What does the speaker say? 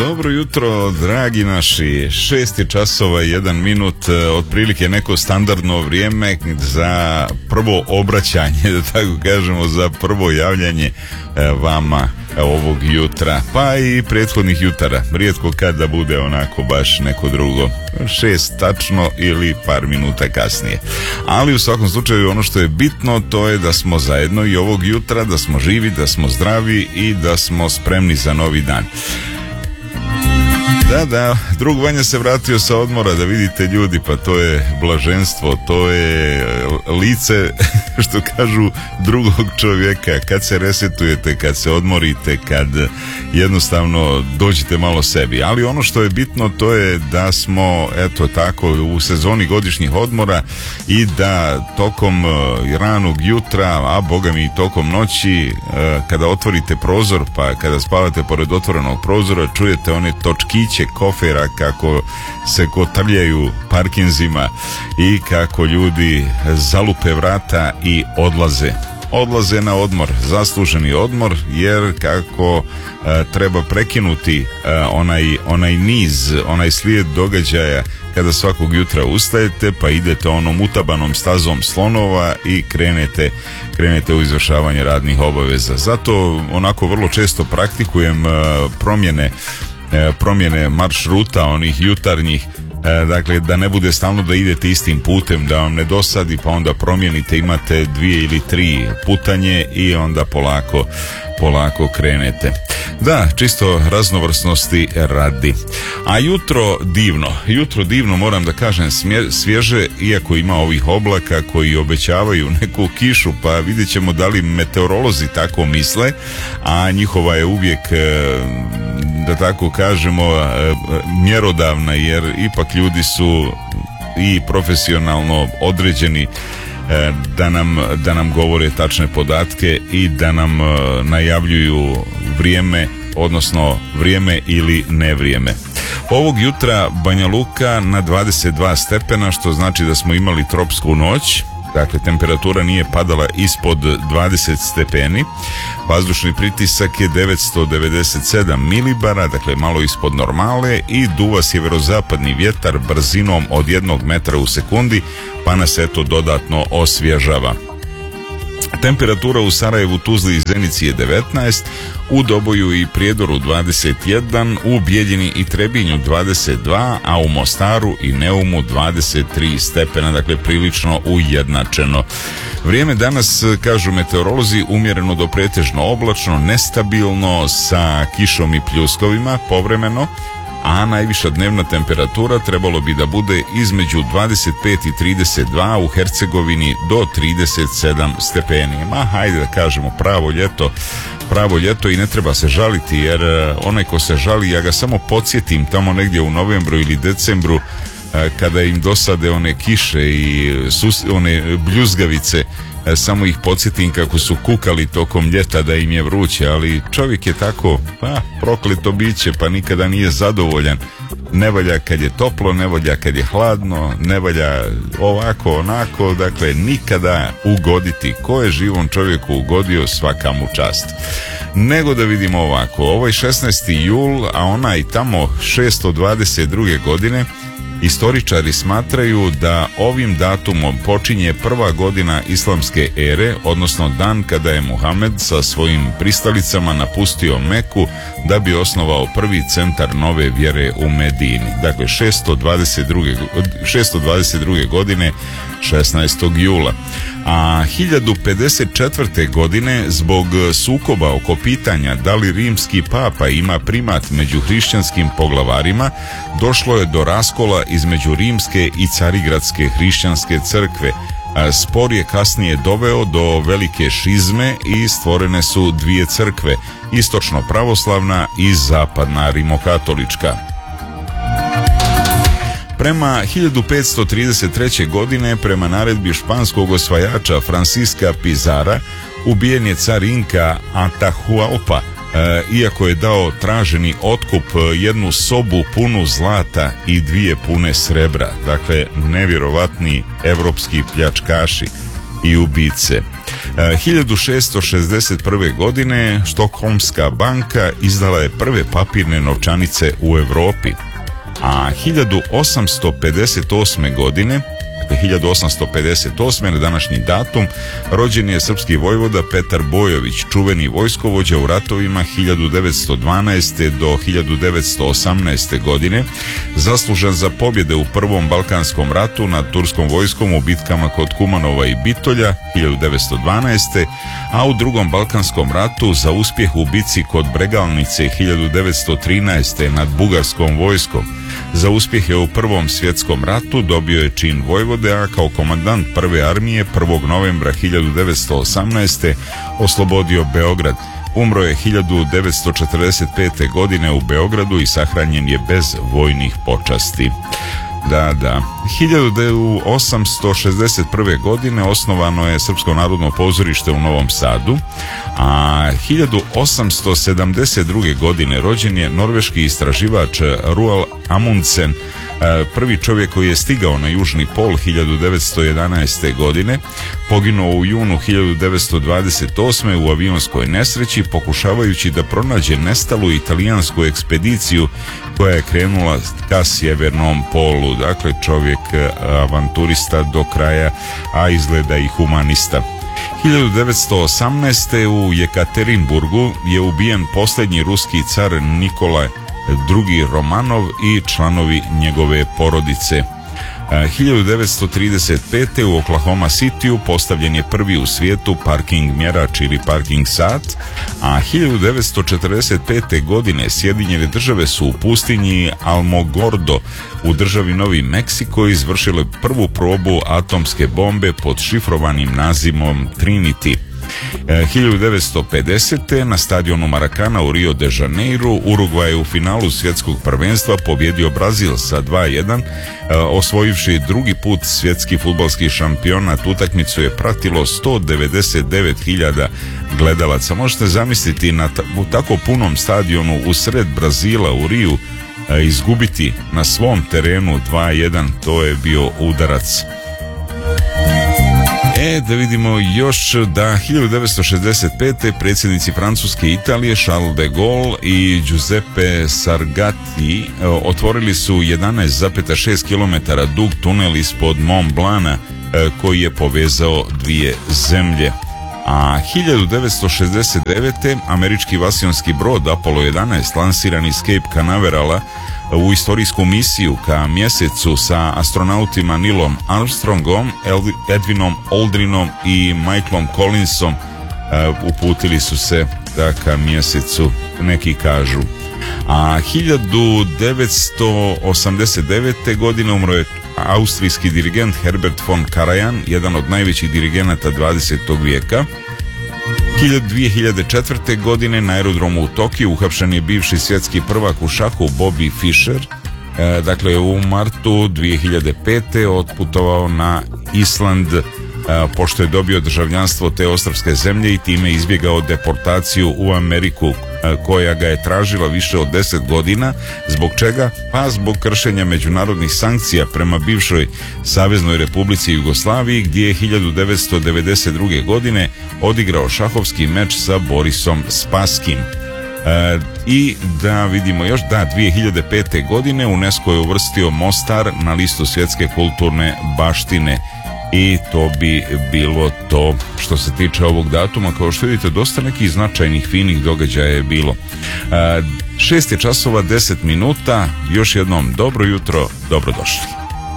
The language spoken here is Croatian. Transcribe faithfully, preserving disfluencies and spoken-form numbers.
Dobro jutro, dragi naši. Šest je časova i jedan minut, otprilike neko standardno vrijeme za prvo obraćanje, da tako kažemo, za prvo javljanje vama ovog jutra, pa i prethodnih jutara. Rijetko kad da bude onako baš neko drugo. Šest tačno ili par minuta kasnije. Ali u svakom slučaju ono što je bitno, to je da smo zajedno i ovog jutra, da smo živi, da smo zdravi i da smo spremni za novi dan. Da, da, drug Vanja se vratio sa odmora, da vidite ljudi, pa to je blaženstvo, to je lice, što kažu, drugog čovjeka, kad se resetujete, kad se odmorite, kad jednostavno dođete malo sebi. Ali ono što je bitno, to je da smo, eto tako, u sezoni godišnjih odmora i da tokom ranog jutra, a boga mi i tokom noći, kada otvorite prozor, pa kada spavate pored otvorenog prozora, čujete one točkiće kofera kako se kotrljaju parkinzima i kako ljudi zalupe vrata i odlaze. Odlaze na odmor, zasluženi odmor, jer kako e, treba prekinuti e, onaj, onaj niz, onaj slijed događaja kada svakog jutra ustajete pa idete onom utabanom stazom slonova i krenete, krenete u izvršavanje radnih obaveza. Zato onako vrlo često praktikujem e, promjene promjene maršruta onih jutarnjih, dakle da ne bude stalno da idete istim putem, da vam ne dosadi pa onda promijenite, imate dvije ili tri putanje i onda polako polako krenete. Da, čisto raznovrsnosti radi. A jutro divno, jutro divno moram da kažem, svježe, iako ima ovih oblaka koji obećavaju neku kišu, pa vidjet ćemo da li meteorolozi tako misle, a njihova je uvijek, da tako kažemo, mjerodavna, jer ipak ljudi su i profesionalno određeni da nam, da nam govore tačne podatke i da nam najavljuju vrijeme, odnosno vrijeme ili nevrijeme. Ovog jutra Banja Luka na dvadeset dva stepena, što znači da smo imali tropsku noć. Dakle, temperatura nije padala ispod dvadeset stepeni. Vazdušni pritisak je devetsto devedeset sedam milibara, dakle malo ispod normale, i duva sjeverozapadni vjetar brzinom od jednog metra u sekundi, pa nas eto dodatno osvježava. Temperatura u Sarajevu, Tuzli i Zenici je devetnaest, u Doboju i Prijedoru dvadeset jedan, u Bijeljini i Trebinju dvadeset dva, a u Mostaru i Neumu dvadeset tri stepena, dakle prilično ujednačeno. Vrijeme danas, kažu meteorolozi, umjereno do pretežno oblačno, nestabilno sa kišom i pljuskovima povremeno, a najviša dnevna temperatura trebalo bi da bude između dvadeset pet i trideset dva, u Hercegovini do trideset sedam stepeni. Ma, hajde da kažemo pravo ljeto, pravo ljeto i ne treba se žaliti, jer onaj ko se žali, ja ga samo podsjetim tamo negdje u novembru ili decembru, kada im dosade one kiše i sus, one bljuzgavice, samo ih podsjetim kako su kukali tokom ljeta da im je vruće, ali čovjek je tako, pa, prokleto biće, pa nikada nije zadovoljan. Ne valja kad je toplo, ne valja kad je hladno, ne valja ovako, onako, dakle nikada ugoditi. Ko je živom čovjeku ugodio, svaka mu čast. Nego da vidimo ovako, ovo je šesnaesti jul, a onaj tamo šesto dvadeset druge godine, istoričari smatraju da ovim datumom počinje prva godina islamske ere, odnosno dan kada je Muhamed sa svojim pristalicama napustio Meku da bi osnovao prvi centar nove vjere u Medini. Dakle, šesto dvadeset druge godine, šesnaestog jula. A hiljadu pedeset četvrte godine, zbog sukoba oko pitanja da li rimski papa ima primat među hrišćanskim poglavarima, došlo je do raskola između rimske i carigradske hrišćanske crkve. Spor je kasnije doveo do velike šizme i stvorene su dvije crkve, istočno pravoslavna i zapadna rimokatolička. Prema hiljadu petsto trideset treće. godine, prema naredbi španskog osvajača Francisca Pizara, ubijen je car Inka Atahualpa, e, iako je dao traženi otkup, jednu sobu punu zlata i dvije pune srebra. Dakle, nevjerovatni evropski pljačkaši. i ubice. hiljadu šessto šezdeset prve. godine Štokholmska banka izdala je prve papirne novčanice u Europi, a hiljadu osamsto pedeset osme. godine hiljadu osamsto pedeset osme. na današnji datum rođen je srpski vojvoda Petar Bojović, čuveni vojskovođa u ratovima hiljadu devetsto dvanaeste. do hiljadu devetsto osamnaeste. godine, zaslužan za pobjede u Prvom Balkanskom ratu nad turskom vojskom u bitkama kod Kumanova i Bitolja hiljadu devetsto dvanaeste. a u Drugom Balkanskom ratu za uspjeh u bici kod Bregalnice hiljadu devetsto trinaeste. nad bugarskom vojskom. Za uspjehe u Prvom svjetskom ratu dobio je čin vojvode, a kao komandant prve armije prvog novembra hiljadu devetsto osamnaeste. oslobodio Beograd. Umro je hiljadu devetsto četrdeset pete. godine u Beogradu i sahranjen je bez vojnih počasti. Da, da. hiljadu osamsto šezdeset prve. godine osnovano je Srpsko narodno pozorište u Novom Sadu, a hiljadu osamsto sedamdeset druge. godine rođen je norveški istraživač Roald Amundsen, prvi čovjek koji je stigao na južni pol hiljadu devetsto jedanaeste. godine, poginuo u junu hiljadu devetsto dvadeset osme. u avionskoj nesreći pokušavajući da pronađe nestalu italijansku ekspediciju koja je krenula ka sjevernom polu. Dakle, čovjek avanturista do kraja, a izgleda i humanista. hiljadu devetsto osamnaeste. u Jekaterinburgu je ubijen posljednji ruski car Nikolaj drugi Romanov i članovi njegove porodice. hiljadu devetsto trideset pete. u Oklahoma Cityu postavljen je prvi u svijetu parking mjerač ili parking sat, a hiljadu devetsto četrdeset pete. godine Sjedinjene države su u pustinji Almogordo u državi Novi Meksiko izvršile prvu probu atomske bombe pod šifrovanim nazivom Trinity. hiljadu devetsto pedesete. na stadionu Maracana u Rio de Janeiro Urugvaj je u finalu svjetskog prvenstva pobjedio Brazil sa dva jedan, osvojivši drugi put svjetski fudbalski šampionat. Utakmicu je pratilo sto devedeset devet hiljada gledalaca. Možete zamisliti na ta, u tako punom stadionu u sred Brazila u Riju izgubiti na svom terenu dva jedan, to je bio udarac. E, da vidimo još da hiljadu devetsto šezdeset pete. predsjednici Francuske i Italije Charles de Gaulle i Giuseppe Sargati otvorili su jedanaest zarez šest kilometara dug tunel ispod Mont Blana koji je povezao dvije zemlje. A hiljadu devetsto šezdeset devete. američki vasionski brod Apollo jedanaest lansiran iz Cape Canaverala u istorijsku misiju ka mjesecu sa astronautima Neilom Armstrongom, Edwinom Aldrinom i Michaelom Collinsom uputili su se da ka mjesecu, neki kažu. A hiljadu devetsto osamdeset devete. godine umro je austrijski dirigent Herbert von Karajan, jedan od najvećih dirigenata dvadesetog vijeka. dvije hiljade četvrte. godine na aerodromu u Tokiju uhapšen je bivši svjetski prvak u šahu Bobby Fischer. E, dakle, u martu dvije hiljade pete. otputovao na Island e, pošto je dobio državljanstvo te ostrvske zemlje i time izbjegao deportaciju u Ameriku e, koja ga je tražila više od deset godina. Zbog čega? Pa zbog kršenja međunarodnih sankcija prema bivšoj Saveznoj Republici Jugoslaviji, gdje je hiljadu devetsto devedeset druge. godine odigrao šahovski meč sa Borisom Spaskim. E, I da vidimo još da dvije hiljade pete. godine UNESCO je uvrstio Mostar na listu svjetske kulturne baštine. I to bi bilo to što se tiče ovog datuma. Kao što vidite, dosta nekih značajnih, finih događaja je bilo. E, šest je časova deset minuta. Još jednom dobro jutro, dobrodošli.